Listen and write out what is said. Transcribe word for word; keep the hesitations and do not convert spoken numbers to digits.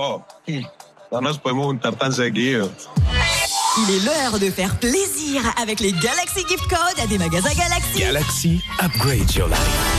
Oh, sana pumunta Tanzania. Il est l'heure de faire plaisir avec les Galaxy Gift Codes à des magasins Galaxy. Galaxy, upgrade your life.